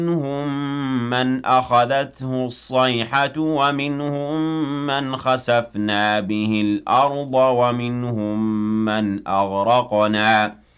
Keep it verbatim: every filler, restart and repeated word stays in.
ومنهم من أخذته الصيحة ومنهم من خسفنا به الأرض ومنهم من أغرقنا